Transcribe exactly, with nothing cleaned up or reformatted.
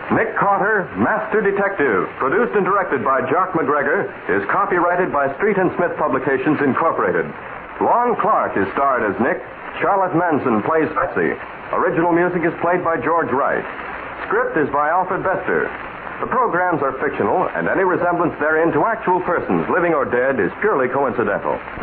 Nick Carter, Master Detective, produced and directed by Jock McGregor, is copyrighted by Street and Smith Publications, Incorporated. Lon Clark is starred as Nick. Charlotte Manson plays Betsy. Original music is played by George Wright. Script is by Alfred Bester. The programs are fictional, and any resemblance therein to actual persons, living or dead, is purely coincidental.